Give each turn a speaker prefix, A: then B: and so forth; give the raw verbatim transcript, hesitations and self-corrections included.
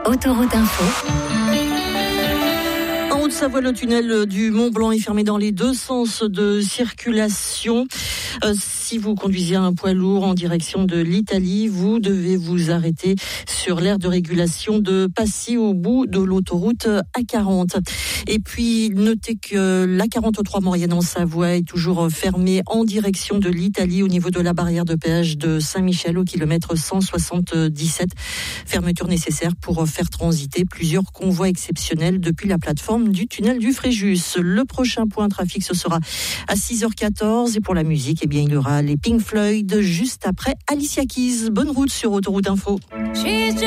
A: Autoroute Info.
B: En Haute-Savoie, le tunnel du Mont-Blanc est fermé dans les deux sens de circulation. Euh, si vous conduisez un poids lourd en direction de l'Italie, vous devez vous arrêter sur l'aire de régulation de Passy au bout de l'autoroute A quarante. Et puis, notez que l'A quarante-trois Maurienne en Savoie est toujours fermée en direction de l'Italie au niveau de la barrière de péage de Saint-Michel au kilomètre cent soixante-dix-sept. Fermeture nécessaire pour faire transiter plusieurs convois exceptionnels depuis la plateforme du tunnel du Fréjus. Le prochain point trafic, ce sera à six heures quatorze. Et pour la musique, eh bien, il y aura les Pink Floyd juste après Alicia Keys. Bonne route sur Autoroute Info.